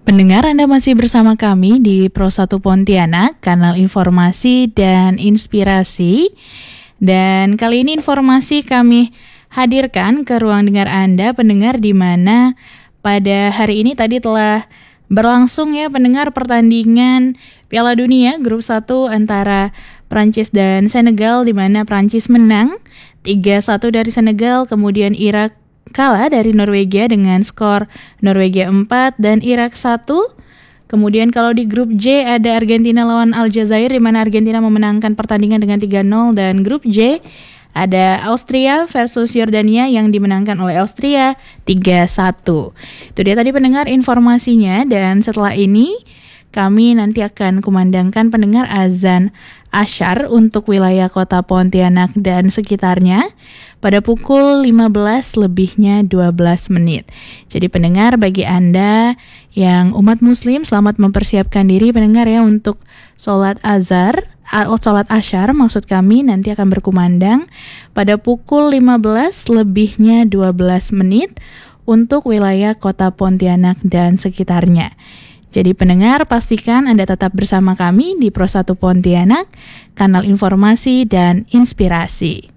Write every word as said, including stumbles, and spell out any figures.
Pendengar, Anda masih bersama kami di Pro satu Pontianak, kanal informasi dan inspirasi. Dan kali ini informasi kami hadirkan ke ruang dengar Anda, pendengar, di mana pada hari ini tadi telah berlangsung ya pendengar pertandingan Piala Dunia Grup satu antara Prancis dan Senegal, di mana Prancis menang tiga satu dari Senegal, kemudian Irak kalah dari Norwegia dengan skor Norwegia empat dan Irak satu. Kemudian kalau di grup J ada Argentina lawan Aljazair, di mana Argentina memenangkan pertandingan dengan tiga nol, dan grup J ada Austria versus Yordania yang dimenangkan oleh Austria tiga satu. Itu dia tadi pendengar informasinya, dan setelah ini kami nanti akan kumandangkan pendengar azan Asyar untuk wilayah kota Pontianak dan sekitarnya pada pukul lima belas lebihnya dua belas menit. Jadi pendengar, bagi Anda yang umat muslim, selamat mempersiapkan diri pendengar ya untuk sholat azhar, atau sholat asyar maksud kami, nanti akan berkumandang pada pukul lima belas lebihnya dua belas menit untuk wilayah kota Pontianak dan sekitarnya. Jadi pendengar, pastikan Anda tetap bersama kami di Pro satu Pontianak, kanal informasi dan inspirasi.